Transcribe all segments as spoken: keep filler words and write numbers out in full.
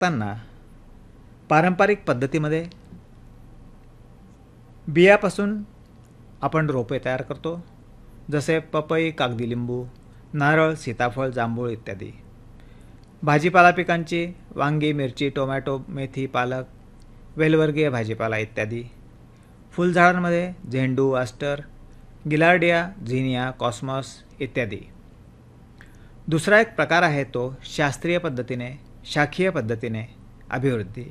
असताना पारंपरिक पद्धतीमध्ये बियापासून आपण रोपे तयार करतो, जसे पपई, कागदी लिंबू, नारळ, सीताफळ, जांभूळ इत्यादी. भाजीपाला पिकांची वांगी, मिरची, टोमॅटो, मेथी, पालक, वेलवर्गीय भाजीपाला इत्यादी. फुलझाडांमध्ये झेंडू, अस्टर, गिलार्डिया, झिनिया, कॉस्मॉस इत्यादी. दुसरा एक प्रकार आहे तो शास्त्रीय पद्धतीने, शाखीय पद्धतीने अभिवृद्धी.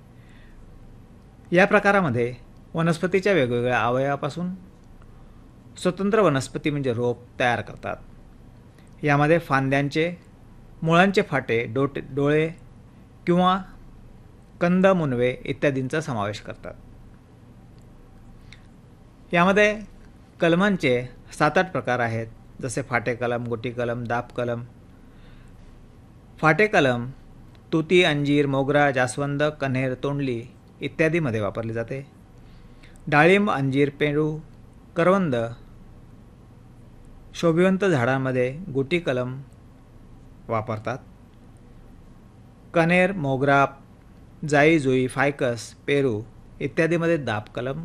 या प्रकारामध्ये वनस्पतीच्या वेगवेगळ्या अवयवापासून स्वतंत्र वनस्पती म्हणजे रोप तयार करतात. यामध्ये फांद्यांचे, मुळांचे फाटे, डोटे डोळे किंवा कंद, मुनवे इत्यादींचा समावेश करतात. यामध्ये कलमांचे सात आठ प्रकार आहेत, जसे फाटे कलम, गोटी कलम, दाब कलम. फाटे कलम तुती, अंजीर, मोगरा, जास्वंद, कण्हेर, तोंडली इत्यादीमध्ये वापरले जाते. डाळिंब, अंजीर, पेरू, करवंद, शोभिवंत झाडांमध्ये गुटी कलम वापरतात. कण्हेर, मोगरा, जाई जुई, फायकस, पेरू इत्यादीमध्ये दाब कलम.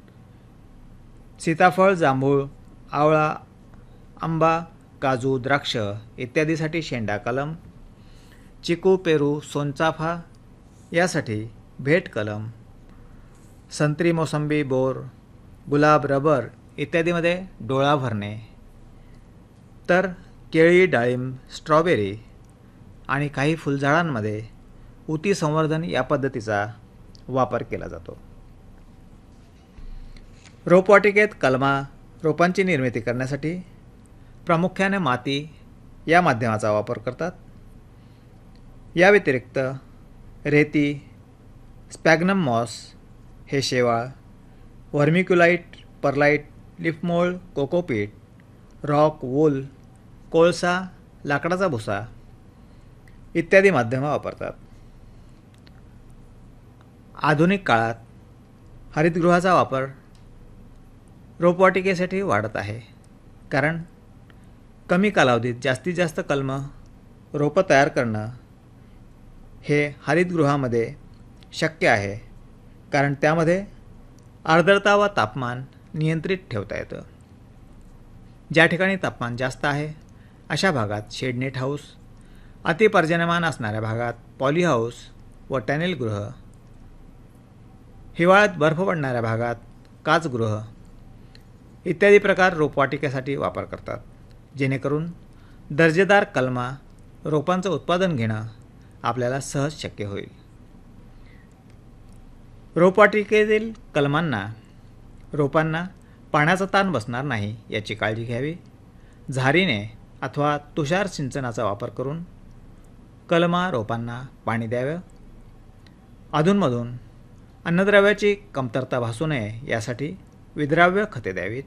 सीताफळ, जांभूळ, आवळा, आंबा, काजू, द्राक्ष इत्यादीसाठी शेंडा कलम. चिकू, पेरू, सोनचाफा यासाठी भेट कलम. संत्री, मोसंबी, बोर, गुलाब, रबर इत्यादीमध्ये डोळा भरणे. तर केळी, डाळिंब, स्ट्रॉबेरी आणि काही फुलझाडांमध्ये ऊती संवर्धन या पद्धतीचा वापर केला जातो. रोपवाटिकेत कलमा रोपांची निर्मिती करण्यासाठी प्रामुख्याने माती या माध्यमाचा वापर करतात. या व्यतिरिक्त रेती, स्पॅग्नम मॉस हे शेवाळ, व्हर्मिक्युलाइट, परलाइट, लिफमोल्ड, कोकोपीट, रॉक, वूल, कोळसा, लाकडाचा भुसा इत्यादी माध्यमं वापरतात. आधुनिक काळात हरितगृहाचा वापर रोपवाटिकेसाठी वाढत आहे, कारण कमी कालावधीत जास्तीत जास्त कलम रोपं तयार करणं हे हरितगृहामध्ये शक्य आहे, कारण त्यामध्ये आर्द्रता व तापमान नियंत्रित ठेवता येतं. ज्या ठिकाणी तापमान जास्त आहे अशा भागात शेडनेट हाऊस, अतिपर्जन्यमान असणाऱ्या भागात पॉली हाऊस व टनेलगृह, हिवाळ्यात बर्फ पडणाऱ्या भागात काचगृह इत्यादी प्रकार रोपवाटिकेसाठी वापर करतात, जेणेकरून दर्जेदार कलमा रोपांचं उत्पादन घेणं आपल्याला सहज शक्य होईल. रोपवाटिकेतील कलमांना रोपांना पाण्याचा ताण बसणार नाही याची काळजी घ्यावी. झारीने अथवा तुषार सिंचनाचा वापर करून कलमा रोपांना पाणी द्यावे. अधूनमधून अन्नद्रव्याची कमतरता भासू नये यासाठी विद्राव्य खते द्यावीत.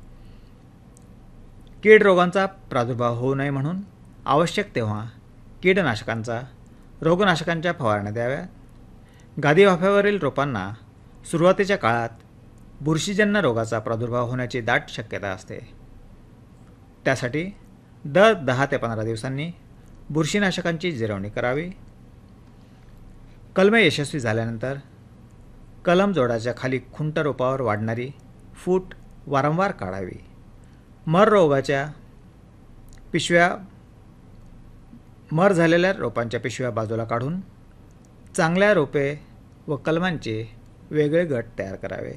कीड रोगांचा प्रादुर्भाव होऊ नये म्हणून आवश्यक तेव्हा कीटनाशकांचा, रोगनाशकांच्या फवारण्या द्याव्या. गादीवाफ्यावरील रोपांना सुरुवातीच्या काळात बुरशीजन्य रोगाचा प्रादुर्भाव होण्याची दाट शक्यता असते. त्यासाठी दर दहा ते पंधरा दिवसांनी बुरशीनाशकांची जिरवणी करावी. कलमे यशस्वी झाल्यानंतर कलम जोडाच्या खाली खुंट रोपावर वाढणारी फूट वारंवार काढावी. मर रोगाच्या पिशव्या मर झालेल्या रोपांच्या पिशव्या बाजूला काढून चांगल्या रोपे व कलमांचे वेगळे गट तयार करावे.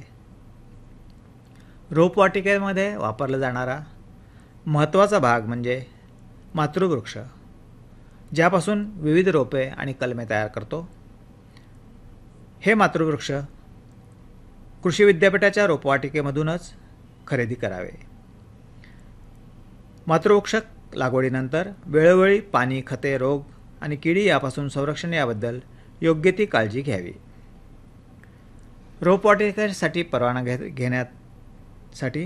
रोपवाटिकेमध्ये वापरला जाणारा महत्त्वाचा भाग म्हणजे मातृवृक्ष, ज्यापासून विविध रोपे आणि कलमे तयार करतो. हे मातृवृक्ष कृषी विद्यापीठाच्या रोपवाटिकेमधूनच खरेदी करावे. मातृवृक्ष लागवडीनंतर वेळोवेळी पाणी, खते, रोग आणि किडी यापासून संरक्षण याबद्दल योग्य ती काळजी घ्यावी. रोपवाटिकेसाठी परवाना घे घेण्यासाठी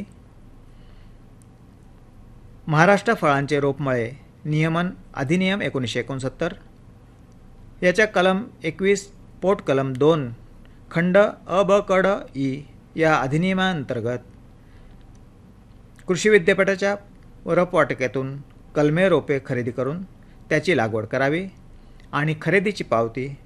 महाराष्ट्र फळांचे रोपमळे नियमन अधिनियम एकोणीसशे एकोणसत्तर याच्या कलम एकवीस पोट कलम दोन खंड अ ब क ड ई या अधिनियमांतर्गत कृषी विद्यापीठाच्या रोपवाटिकेतून कलमे रोपे खरेदी करून त्याची लागवड करावी आणि खरेदीची पावती